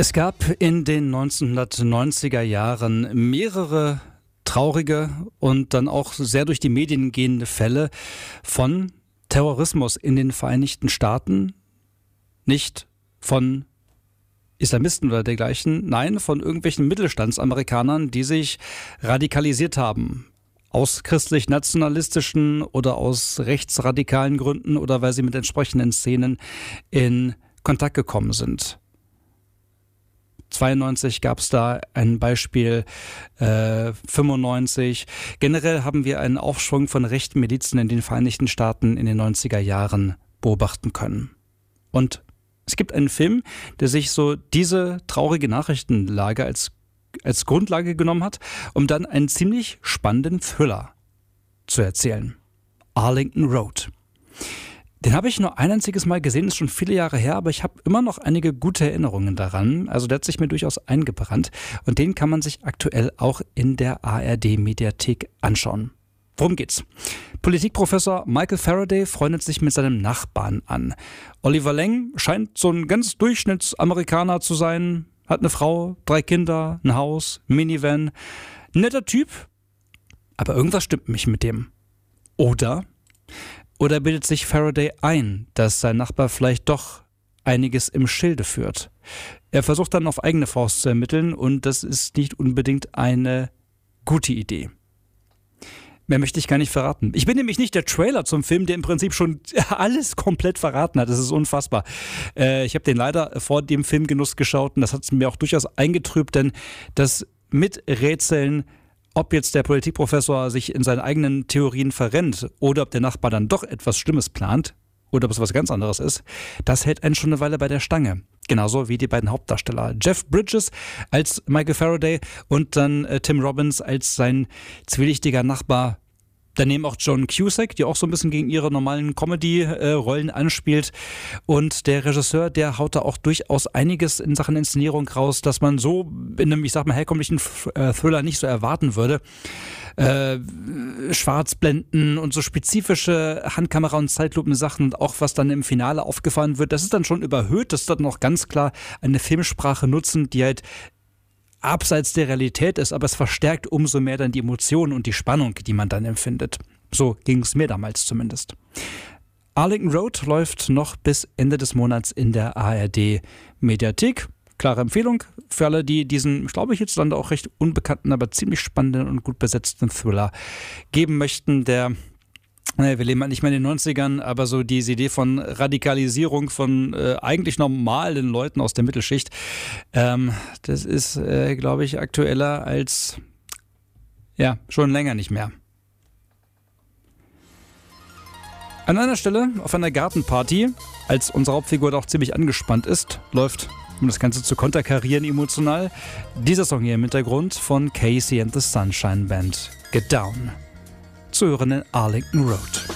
Es gab in den 1990er Jahren mehrere traurige und dann auch sehr durch die Medien gehende Fälle von Terrorismus in den Vereinigten Staaten. Nicht von Islamisten oder dergleichen, nein, von irgendwelchen Mittelstandsamerikanern, die sich radikalisiert haben. Aus christlich-nationalistischen oder aus rechtsradikalen Gründen oder weil sie mit entsprechenden Szenen in Kontakt gekommen sind. 92 gab es da ein Beispiel, 95. Generell haben wir einen Aufschwung von rechten Milizen in den Vereinigten Staaten in den 90er Jahren beobachten können. Und es gibt einen Film, der sich so diese traurige Nachrichtenlage als Grundlage genommen hat, um dann einen ziemlich spannenden Thriller zu erzählen. Arlington Road. Den habe ich nur ein einziges Mal gesehen, ist schon viele Jahre her, aber ich habe immer noch einige gute Erinnerungen daran. Also der hat sich mir durchaus eingebrannt und den kann man sich aktuell auch in der ARD-Mediathek anschauen. Worum geht's? Politikprofessor Michael Faraday freundet sich mit seinem Nachbarn an. Oliver Leng scheint so ein ganz Durchschnittsamerikaner zu sein, hat eine Frau, 3 Kinder, ein Haus, Minivan. Netter Typ, aber irgendwas stimmt nicht mit dem. Oder bildet sich Faraday ein, dass sein Nachbar vielleicht doch einiges im Schilde führt. Er versucht dann auf eigene Faust zu ermitteln und das ist nicht unbedingt eine gute Idee. Mehr möchte ich gar nicht verraten. Ich bin nämlich nicht der Trailer zum Film, der im Prinzip schon alles komplett verraten hat. Das ist unfassbar. Ich habe den leider vor dem Filmgenuss geschaut und das hat es mir auch durchaus eingetrübt, denn das Miträtseln, ob jetzt der Politikprofessor sich in seinen eigenen Theorien verrennt oder ob der Nachbar dann doch etwas Schlimmes plant oder ob es was ganz anderes ist, das hält einen schon eine Weile bei der Stange. Genauso wie die beiden Hauptdarsteller. Jeff Bridges als Michael Faraday und dann Tim Robbins als sein zwielichtiger Nachbar. Daneben auch Joan Cusack, die auch so ein bisschen gegen ihre normalen Comedy-Rollen anspielt. Und der Regisseur, der haut da auch durchaus einiges in Sachen Inszenierung raus, dass man so in einem, ich sag mal, herkömmlichen Thriller nicht so erwarten würde. Schwarzblenden und so spezifische Handkamera- und Zeitlupensachen und auch was dann im Finale aufgefahren wird, das ist dann schon überhöht. Das ist dann noch ganz klar eine Filmsprache nutzen, die halt abseits der Realität ist, aber es verstärkt umso mehr dann die Emotionen und die Spannung, die man dann empfindet. So ging es mir damals zumindest. Arlington Road läuft noch bis Ende des Monats in der ARD-Mediathek. Klare Empfehlung für alle, die diesen, glaube ich, hierzulande auch recht unbekannten, aber ziemlich spannenden und gut besetzten Thriller geben möchten, der wir leben halt nicht mehr in den 90ern, aber so diese Idee von Radikalisierung von eigentlich normalen Leuten aus der Mittelschicht, das ist, glaube ich, aktueller als schon länger nicht mehr. An einer Stelle auf einer Gartenparty, als unsere Hauptfigur da auch ziemlich angespannt ist, läuft, um das Ganze zu konterkarieren emotional, dieser Song hier im Hintergrund von Casey and the Sunshine Band, Get Down. Zu hören in Arlington Road.